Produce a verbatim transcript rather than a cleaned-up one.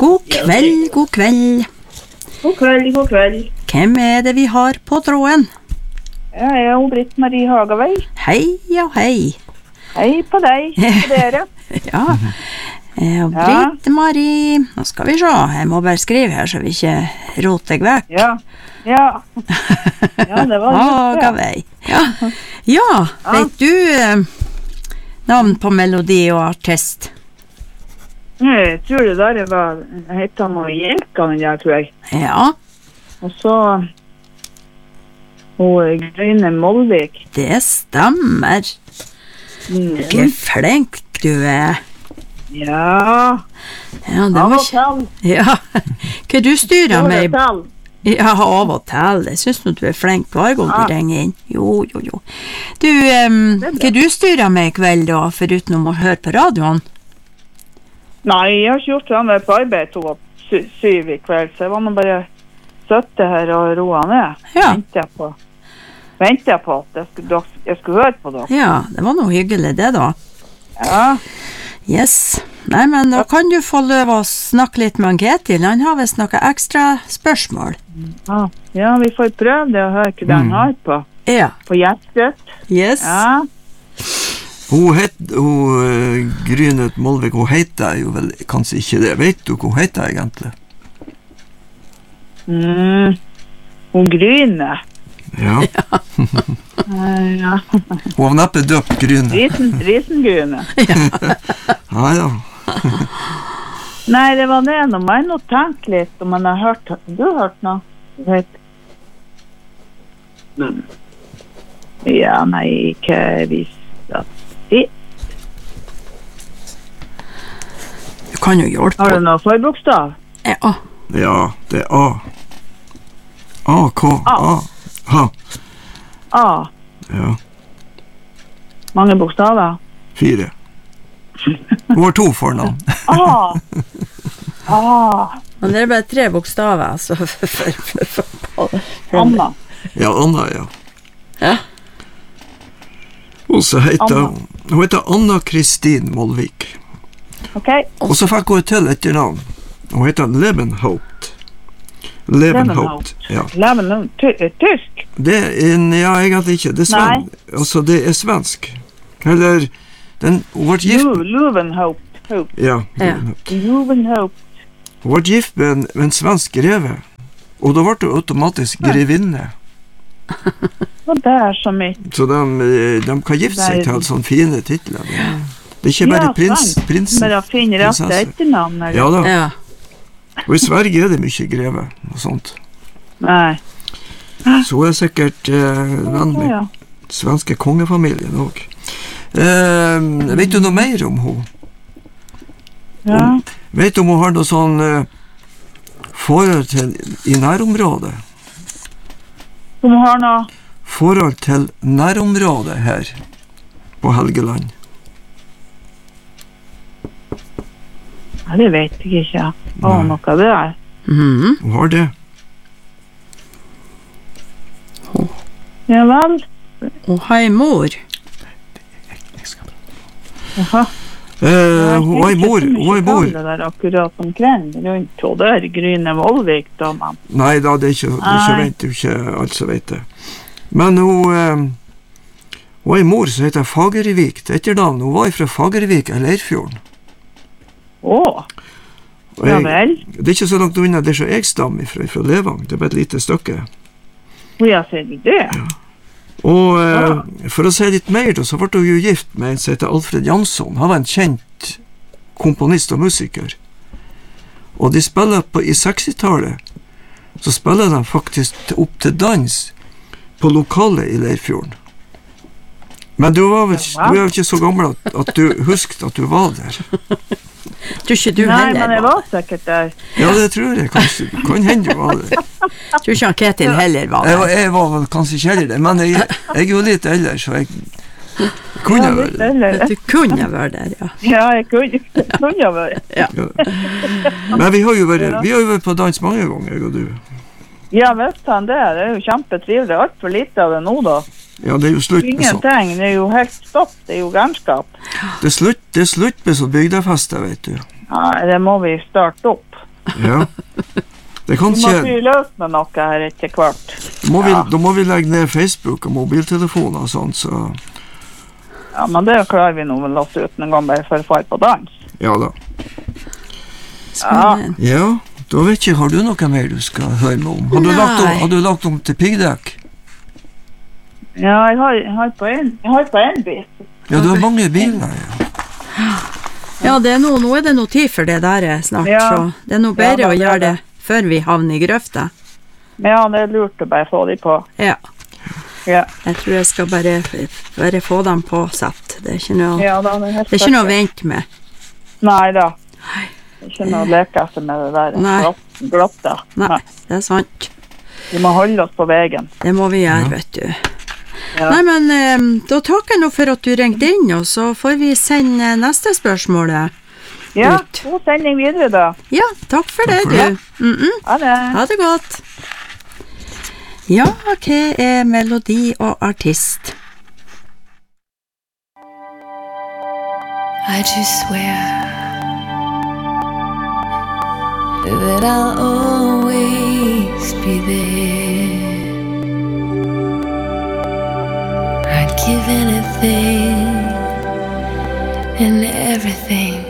God kveld, god kveld. God kveld, god kveld. Hvem er det vi har på tråden? Jeg er Britt-Marie Hagavei. Hei og hei. Hei på deg, på dere. Ja, eh, og Britt-Marie, nå skal vi se, jeg må bare skrive her så vi ikke roter deg vekk. Ja, ja. Ja, det var Hagavei. Ja, ja, vet du eh, navn på melodi og artist? Jeg tror det der var, jeg heter noe Jelka, den der, tror jeg. Ja. Og så, og Grønne Molvik. Det stemmer. Mm. Hvor flink du er. Ja. Ja, det var ikke... Ja, hva du styrer med? Ja, av og til. Jeg synes du er flink hver gang du ringer inn. Jo, jo, jo. Du, um, hva du styrer med i kveld da, foruten om å høre på radioen? Nei, jeg har ikke gjort det på arbeid to og sy syv i kveld, så jeg var nå bare søtte her og roa ned. Ja. Ventet jeg på, ventet jeg på at jeg skulle, jeg skulle høre på det. Ja, det var noe hyggelig det da. Ja. Yes. Nei, men da kan du få løp å snakke litt med Ketil. Han har vist noe ekstra spørsmål. Ja, ja vi får prøve det og høre hva den mm. har på. Ja. På hjertet. Yes. Ja. Hun heter, hun uh, Grynet Molvik, hun heter jo vel kanskje ikke det. Vet du hva hun heter egentlig? Mm, hun Gryne. Ja. uh, ja. Hun har neppe døpt Gryne. Risen, Risengryne. Ja, ja. Nei, det var det. Nå må jeg nå tenke litt om man har hørt. Du har hørt noe? Vet. Mm. Ja, nei, ikke visst at du kan jo hjelpe. Har du noe forbokstav? Ja. Ja, det er A. A, K, A. Ha. A. Ja. Mange bokstaver? Fire. Hun har to fornavn. A. A. Men det er bare tre bokstaver, altså. Anna. Ja, Anna, ja. Ja. Og så heter hun, hun heter Anna Kristin Molvik. Ok. Og så fikk hun til etter navn. Hun heter Levenhaupt. Levenhaupt, ja. Levenhaupt, tysk? Det er, ja, egentlig ikke. Det er sven, altså, det er svensk. Eller, den, hun var gift... Levenhaupt. Ja, Levenhaupt. Levenhaupt. Hun var gift med en, med en svensk greve. Og da ble hun automatisk grevinne. Og det er så mye. Så de, de kan gifte seg til sånne fine titler. Det er ikke bare ja, prins, prinsen. Men da finner jeg rett etternavn. Ja da. Ja. Og i Sverige er det mye greve og sånt. Nei. Så er sikkert eh, venn med ja. svenske kongefamilien også. Eh, vet du noe mer om hun? Ja. Om, vet du om hun har noe sånn eh, forhold til i nærområdet? Hun har noe forhold til nærområdet her på Helgeland. Ja, det vet jeg ikke. Å, noe det er. Mhm. Hun har det. Ja vel. Og hei mor. Jaha. Eh, hun har mor, hun har mor. Det der akkurat omkring rundt, og der Gryne Molvik, da, man. Nei da, det er ikke, det er ikke, vet, det er ikke alt som vet det. Men hun, eh, hun har mor som heter Fagervik, det etter navn. Hun var fra Fagervik, eller Leirfjorden. Åh, ja vel. Det er ikke så langt unna det som jeg stammer fra, fra Levang, det er bare et lite stykke. Ja, ser du det? Ja. Og eh, for å si litt mer da, så ble hun jo gift med en som heter Alfred Jansson. Han var en kjent komponist og musiker. Og de spiller på, i sekstitallet, så spiller de faktisk opp til dans på lokalet i Leirfjorden. Men du var vel du er jo ikke så gammel at, at du husket at du var der. Tror ikke du Nei, heller men jeg var sikkert der. Ja, det tror jeg kanskje. Kan hende du var der. Tror ikke han Ketil heller var Jeg, der. jeg var vel kanskje ikke heller der, men jeg, jeg er jo litt eldre, så jeg kunne Ja, være litt der. eldre. Du kunne være der, ja. Ja, jeg kunne, kunne være. Ja. Ja. Men vi har jo vært, vi har jo vært på dans mange ganger, jeg og du. Ja, visst han det. Det er jo kjempetrivelig. Alt for lite av det nå, da. Ja, det er jo slutt med sånt. Ingenting. Det er jo helt stopp. Det er jo gærnskap. Det er slutt, det er slutt med sånn bygdefester, vet du. Ja, det må vi starte opp. Ja. Det kan Vi må skje. løse med noe her etter hvert. Da må, vi, Ja. da må vi legge ned Facebook og mobiltelefoner og sånt, så Ja, men det klarer vi nå vel oss ut en gang bare for å få på dans. ja da. Spennende. Ja, da vet ikke, har du noe mer du skal høre meg om? Har du, Nei. lagt om, har du lagt om til piggdekk? Ja, jeg har, jeg har på en, jeg har på en bit. Ja, du har mange biler, ja. Ja, det er nå, nå er det noe tid for det der snart, Ja. så det er noe bedre Ja, å det er gjøre det. det før vi havner i grøfta. Men ja, det er lurt å bare få de på. Ja, Ja, jeg tror jeg skal bare, bare få dem på sett. Det er ikke noe, ja da, det er helt det er ikke noe å perfekt. vente med. Nei da. Det er ikke noe å leke etter med det der. Nei. Glatt, glatt da. Nei, det er sant. Vi må holde oss på veien. Det må vi gjøre, Ja. vet du. Ja. Nei, men eh, da takker jeg nå for at du ringte inn, og så får vi sende neste spørsmål. Ja, Ut. god sending videre da. Ja, takk for det, for du. det. Mm -mm. Ha det. Ha det godt. Ja, hva er melodi og artist? I just swear that I'll always be there. I'd give anything and everything